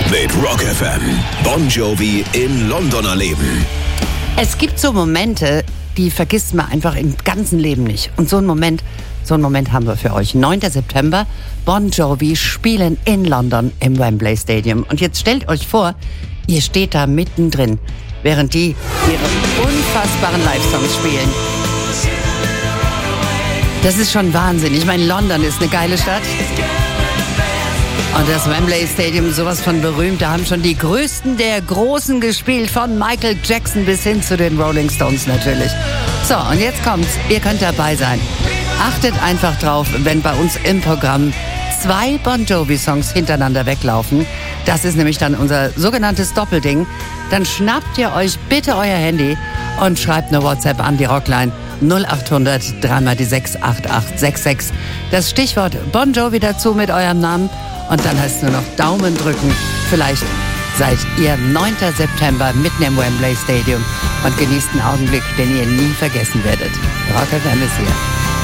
mit Rock FM. Bon Jovi in London erleben. Es gibt so Momente, die vergisst man einfach im ganzen Leben nicht. Und so einen Moment haben wir für euch. 9. September, Bon Jovi spielen in London im Wembley Stadium. Und jetzt stellt euch vor, ihr steht da mittendrin, während die ihre unfassbaren Live-Songs spielen. Das ist schon Wahnsinn. Ich meine, London ist eine geile Stadt. Und das Wembley Stadium, sowas von berühmt. Da haben schon die Größten der Großen gespielt, von Michael Jackson bis hin zu den Rolling Stones natürlich. So, und jetzt kommt's. Ihr könnt dabei sein. Achtet einfach drauf, wenn bei uns im Programm 2 Bon Jovi-Songs hintereinander weglaufen. Das ist nämlich dann unser sogenanntes Doppelding. Dann schnappt ihr euch bitte euer Handy und schreibt eine WhatsApp an die Rockline 0800 3 6 8866. Das Stichwort Bon Jovi dazu mit eurem Namen. Und dann heißt es nur noch Daumen drücken. Vielleicht seid ihr 9. September mitten im Wembley Stadium und genießt einen Augenblick, den ihr nie vergessen werdet. Rock FM ist hier.